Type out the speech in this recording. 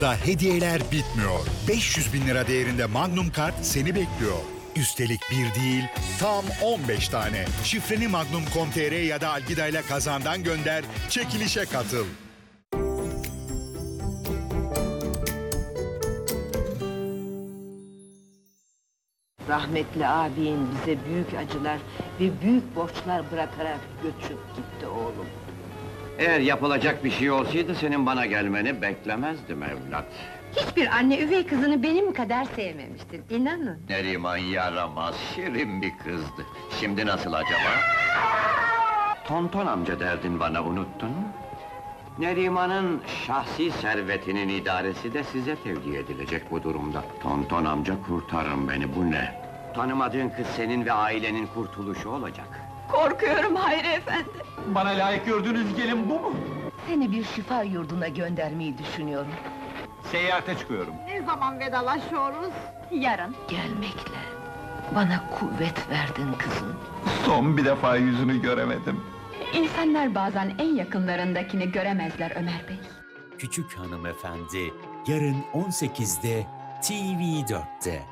Da hediyeler bitmiyor. 500 bin lira değerinde Magnum Kart seni bekliyor. Üstelik bir değil, tam 15 tane. Şifreni Magnum.com.tr ya da Algida ile kazandan gönder, çekilişe katıl. Rahmetli abin bize büyük acılar ve büyük borçlar bırakarak göçüp gitti oğlum. Eğer yapılacak bir şey olsaydı senin bana gelmeni beklemezdim evlat. Hiçbir anne üvey kızını benim kadar sevmemiştir, inanın. Neriman yaramaz, şirin bir kızdı. Şimdi nasıl acaba? Tonton amca derdin bana, unuttun mu? Neriman'ın şahsi servetinin idaresi de size tevdi edilecek bu durumda. Tonton amca kurtarın beni, bu ne? Tanımadığın kız senin ve ailenin kurtuluşu olacak. Korkuyorum Hayri efendi. Bana layık gördüğünüz gelin bu mu? Seni bir şifa yurduna göndermeyi düşünüyorum. Seyahate çıkıyorum. Ne zaman vedalaşıyoruz? Yarın. Gelmekle bana kuvvet verdin kızım. Son bir defa yüzünü göremedim. İnsanlar bazen en yakınlarındakini göremezler Ömer Bey. Küçük Hanımefendi yarın 18'de TV4'te.